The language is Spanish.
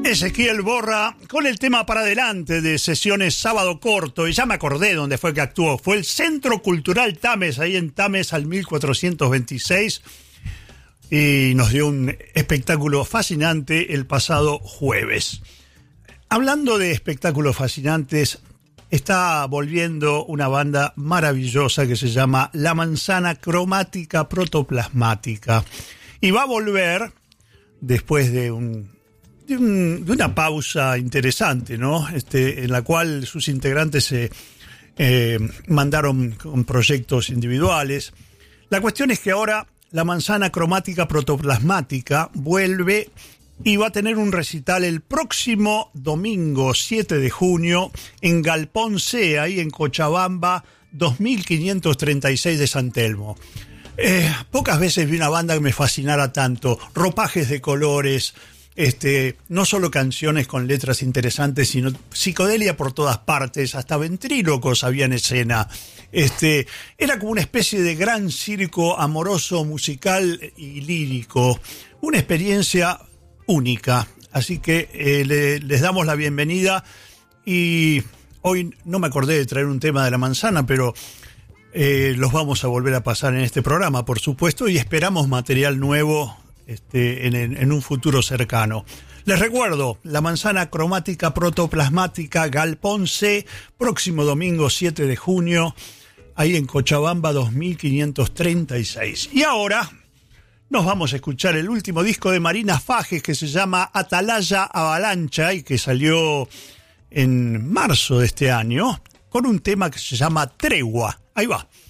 Ezequiel Borra con el tema Para Adelante de Sesiones Sábado Corto, y ya me acordé dónde fue que actuó. Fue el Centro Cultural Tames, ahí en Tames al 1426, y nos dio un espectáculo fascinante el pasado jueves. Hablando de espectáculos fascinantes, está volviendo una banda maravillosa que se llama La Manzana Cromática Protoplasmática, y va a volver después de una pausa interesante, ¿no? En la cual sus integrantes se mandaron con proyectos individuales. La cuestión es que ahora la Manzana Cromática Protoplasmática vuelve y va a tener un recital el próximo domingo 7 de junio en Galpón C, ahí en Cochabamba, 2536 de San Telmo. Pocas veces vi una banda que me fascinara tanto. Ropajes de colores, no solo canciones con letras interesantes, sino psicodelia por todas partes, hasta ventrílocos había en escena. Era como una especie de gran circo amoroso, musical y lírico. Una experiencia única. Así que les damos la bienvenida, y hoy no me acordé de traer un tema de La Manzana, pero los vamos a volver a pasar en este programa, por supuesto, y esperamos material nuevo en un futuro cercano. Les recuerdo, La Manzana Cromática Protoplasmática, Galpón C, próximo domingo 7 de junio, ahí en Cochabamba 2536. Y ahora nos vamos a escuchar el último disco de Marina Fajes, que se llama Atalaya Avalancha, y que salió en marzo de este año, con un tema que se llama Tregua. Ahí va.